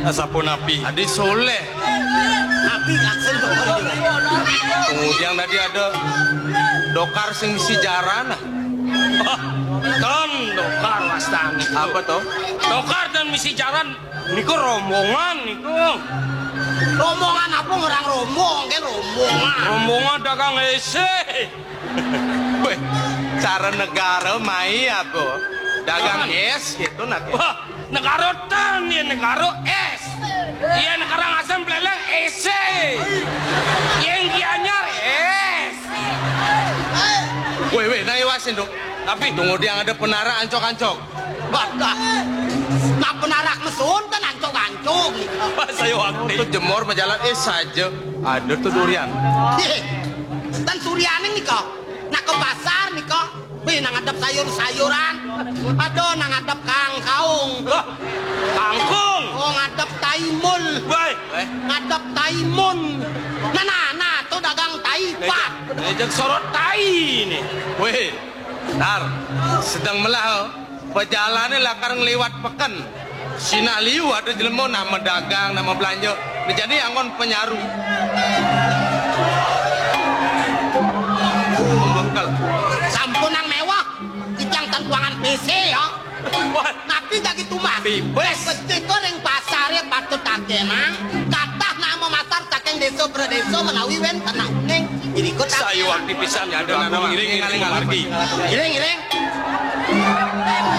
Asapun api. Adi soleh. Api aksen dokar juga. Kemudian tadi ada dokar sing si jarana. Kan dokar wastani. Apa toh? Dokar dan misi jaran niku rombongan niku. Rombongan apa orang rombong kan rombongan. Rombongan dagang ese. Weh, cara negara mai apa? Dagang es gitu nak. Wah, negara tan ya negara es. Iya negara ngasem peleleng ese. Yang gianyar es. Weh, nah iwasin dong. Tapi tunggu dia ada penara ancok-ancok. Badah. Nak penarak mesun kan ancok-ancok. Saya waktu Itu jemur berjalan saja. Ada tuh durian. Dan Suryaning nih kok. Nak ke pasar nih kok. Wih, nang ngadep sayur-sayuran. Aduh, nang ngadep kangkung. kangkung. Oh, ngadep taimul. Baik. Ngadep taimun. Nah, tuh dagang taipat. Ngejek sorot tai nih. Weh, tar sedang melah. Perjalanan lah karena lewat pekan. Sina liu ada jelemo nama dagang, nama belanja. Jadi angon penyaru. Membekal. Sampun nang mewah. Kijang tentuangan PC ya. Wah, Napi tak gitu mas. Bebas. Begitu ning pasare patut takenang. Kathah nama masar saking desa ke desa menawi wen tanah kuning. Jadi kok saya waktu pisan ya ada nama iring-iring margi. Iring.